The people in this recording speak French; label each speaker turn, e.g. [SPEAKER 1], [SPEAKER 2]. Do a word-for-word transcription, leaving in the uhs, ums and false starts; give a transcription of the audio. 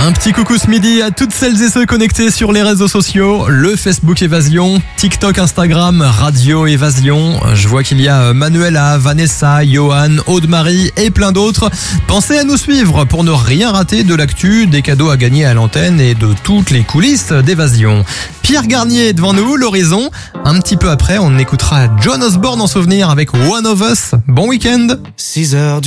[SPEAKER 1] Un petit coucou ce midi à toutes celles et ceux connectés sur les réseaux sociaux, le Facebook Évasion, TikTok, Instagram, Radio Évasion. Je vois qu'il y a Manuela, Vanessa, Johan, Aude-Marie et plein d'autres. Pensez à nous suivre pour ne rien rater de l'actu, des cadeaux à gagner à l'antenne et de toutes les coulisses d'Évasion. Pierre Garnier devant nous, l'horizon. Un petit peu après, on écoutera John Osborne en souvenir avec One of Us. Bon week-end.
[SPEAKER 2] six heures